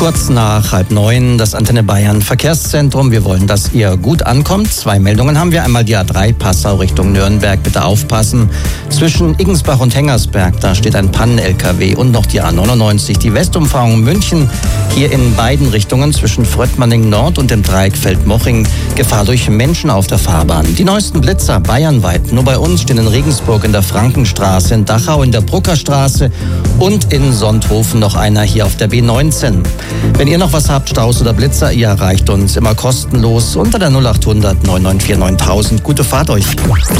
Kurz nach 8:30 das Antenne Bayern Verkehrszentrum. Wir wollen, dass ihr gut ankommt. 2 Meldungen haben wir. Einmal die A3 Passau Richtung Nürnberg. Bitte aufpassen. Zwischen Iggensbach und Hengersberg, da steht ein Pannen-LKW. Und noch die A99, die Westumfahrung München. Hier in beiden Richtungen zwischen Fröttmanning Nord und dem Dreieck Feldmoching. Gefahr durch Menschen auf der Fahrbahn. Die neuesten Blitzer bayernweit. Nur bei uns stehen in Regensburg in der Frankenstraße, in Dachau in der Bruckerstraße und in Sonthofen noch einer hier auf der B19. Wenn ihr noch was habt, Staus oder Blitzer, ihr erreicht uns immer kostenlos unter der 0800 994 9000. Gute Fahrt euch.